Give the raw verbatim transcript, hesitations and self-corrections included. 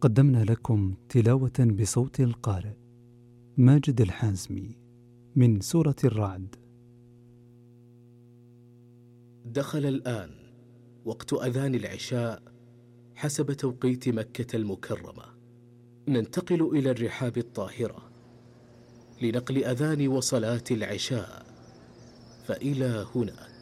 قدمنا لكم تلاوة بصوت القارئ ماجد الحازمي من سورة الرعد. دخل الآن وقت أذان العشاء حسب توقيت مكة المكرمة. ننتقل إلى الرحاب الطاهرة لنقل أذان وصلاة العشاء، فإلى هنا